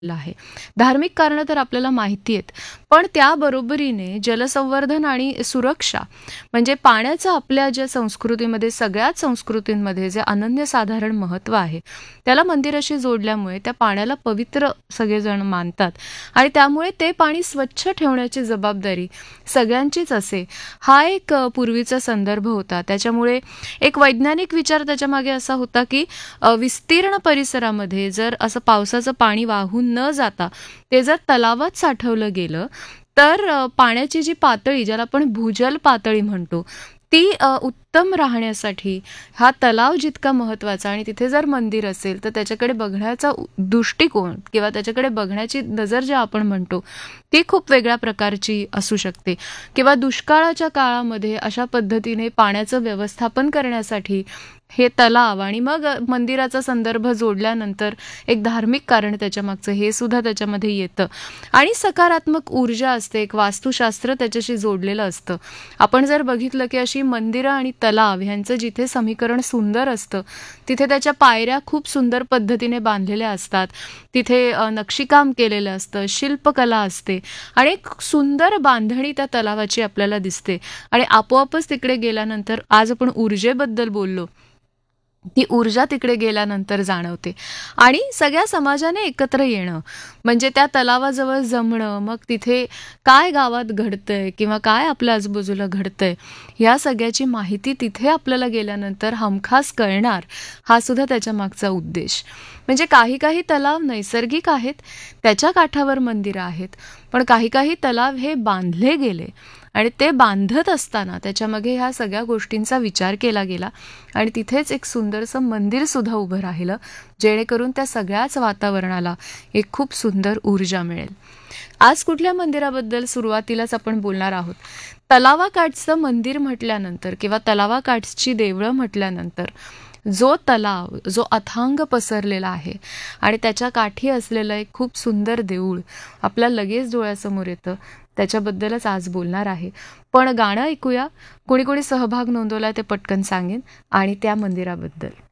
आहे. धार्मिक कारणं तर आपल्याला माहिती आहेत. पण त्याबरोबरीने जलसंवर्धन आणि सुरक्षा म्हणजे पाण्याचं आपल्या ज्या संस्कृतीमध्ये, सगळ्याच संस्कृतींमध्ये जे अनन्यसाधारण महत्त्व आहे, त्याला मंदिराशी जोडल्यामुळे त्या पाण्याला पवित्र सगळेजण मानतात आणि त्यामुळे ते पाणी स्वच्छ ठेवण्याची जबाबदारी सगळ्यांचीच असे. हा एक पूर्वीचा संदर्भ होता. त्याच्यामुळे एक वैज्ञानिक विचार त्याच्यामागे असा होता, की विस्तीर्ण परिसरामध्ये जर असं पावसाचं पाणी वाहून न जाता ते जर तलावात साठवलं गेलं, तर पाण्याची जी पातळी, ज्याला आपण भूजल पातळी म्हणतो, ती उत्तम राहण्यासाठी हा तलाव जितका महत्त्वाचा आणि तिथे जर मंदिर असेल, तर त्याच्याकडे बघण्याचा दृष्टिकोन किंवा त्याच्याकडे बघण्याची नजर जे आपण म्हणतो, ती खूप वेगळ्या प्रकारची असू शकते. किंवा दुष्काळाच्या काळामध्ये अशा पद्धतीने पाण्याचं व्यवस्थापन करण्यासाठी हे तलाव आणि मग मंदिराचा संदर्भ जोडल्यानंतर एक धार्मिक कारण त्याच्यामागचं हे सुद्धा त्याच्यामध्ये येतं. आणि सकारात्मक ऊर्जा असते, एक वास्तुशास्त्र त्याच्याशी जोडलेलं असतं. आपण जर बघितलं की अशी मंदिरं आणि तलाव ह्यांचं जिथे समीकरण सुंदर असतं, तिथे त्याच्या पायऱ्या खूप सुंदर पद्धतीने बांधलेल्या असतात. तिथे नक्षीकाम केलेलं असतं, शिल्पकला असते आणि एक सुंदर बांधणी त्या तलावाची आपल्याला दिसते. आणि आपोआपच तिकडे गेल्यानंतर, आज आपण ऊर्जेबद्दल बोललो, ती ऊर्जा तिकडे गेल्यानंतर जाणवते. आणि सगळ्या समाजाने एकत्र येणं म्हणजे त्या तलावाजवळ जमणं, मग तिथे काय गावात घडतंय किंवा काय आपल्या आजूबाजूला घडतंय, ह्या सगळ्याची माहिती तिथे आपल्याला गेल्यानंतर हमखास कळणार, हा सुद्धा त्याच्या मागचा उद्देश. म्हणजे काही काही तलाव नैसर्गिक आहेत, त्याच्या काठावर मंदिरं आहेत, पण काही काही तलाव हे बांधले गेले आणि ते बांधत असताना त्याच्यामागे ह्या सगळ्या गोष्टींचा विचार केला गेला आणि तिथेच एक सुंदरसं मंदिर सुद्धा उभं राहिलं, जेणेकरून त्या सगळ्याच वातावरणाला एक खूप सुंदर ऊर्जा मिळेल. आज कुठल्या मंदिराबद्दल सुरुवातीलाच आपण बोलणार आहोत. तलावाकाठचं मंदिर म्हटल्यानंतर किंवा तलावाकाठची देवळं म्हटल्यानंतर जो तलाव, जो अथांग पसरलेला आहे आणि त्याच्या काठी असलेलं एक खूप सुंदर देऊळ आपल्या लगेच डोळ्यासमोर येतं, त्याच्याबद्दलच आज बोलणार आहे. पण गाणं ऐकूया. कोणी कोणी सहभाग नोंदवला ते पटकन सांगेन आणि त्या मंदिराबद्दल.